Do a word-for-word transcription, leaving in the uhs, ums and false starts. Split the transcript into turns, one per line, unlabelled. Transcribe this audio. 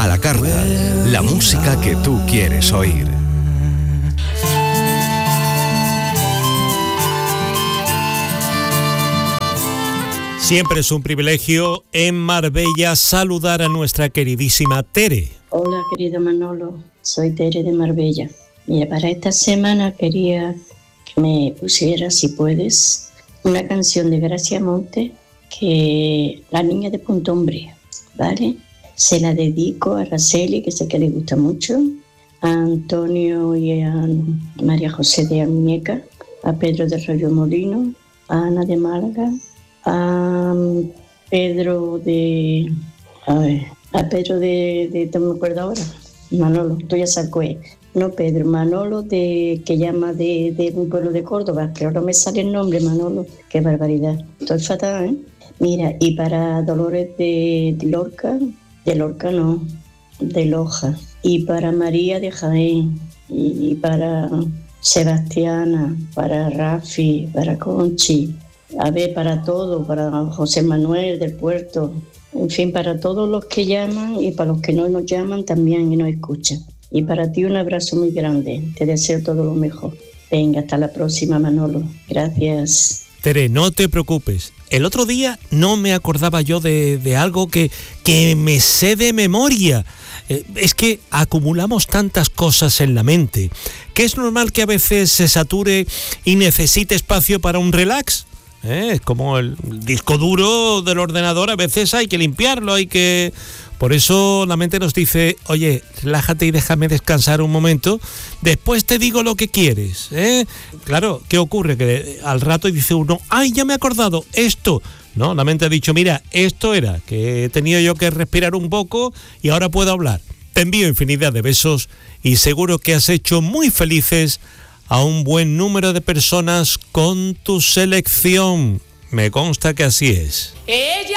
A la carta, la música que tú quieres oír.
Siempre es un privilegio en Marbella saludar a nuestra queridísima Tere.
Hola, querido Manolo, soy Tere de Marbella. Mira, para esta semana quería que me pusieras, si puedes, una canción de Gracia Monte, que La Niña de Punta Umbría, ¿vale? Se la dedico a Araceli, que sé que le gusta mucho, a Antonio y a María José de Muñeca, a Pedro de Rayo Molino, a Ana de Málaga, a Pedro de... A ver, a Pedro de... de ¿te me acuerdo ahora? Manolo, tú ya sabes cuál es. No, Pedro, Manolo, de que llama de, de un pueblo de Córdoba, que ahora me sale el nombre, Manolo. Qué barbaridad. Estoy fatal, ¿eh? Mira, y para Dolores de, de Lorca, de Lorca no, de Loja. Y para María de Jaén, y para Sebastiana, para Rafi, para Conchi, a ver, para todo, para José Manuel del Puerto, en fin, para todos los que llaman y para los que no nos llaman también y nos escuchan. Y para ti un abrazo muy grande, te deseo todo lo mejor. Venga, hasta la próxima, Manolo. Gracias.
Tere, no te preocupes. El otro día no me acordaba yo de, de algo que, que me sé de memoria. Eh, es que acumulamos tantas cosas en la mente que es normal que a veces se sature y necesite espacio para un relax. ¿Eh? Es como el disco duro del ordenador, a veces hay que limpiarlo, hay que... Por eso la mente nos dice, oye, relájate y déjame descansar un momento, después te digo lo que quieres, ¿eh? Claro, ¿qué ocurre? Que al rato dice uno, ¡ay, ya me he acordado! Esto... No, la mente ha dicho, mira, esto era, que he tenido yo que respirar un poco y ahora puedo hablar. Te envío infinidad de besos y seguro que has hecho muy felices a un buen número de personas con tu selección. Me consta que así es.
Ella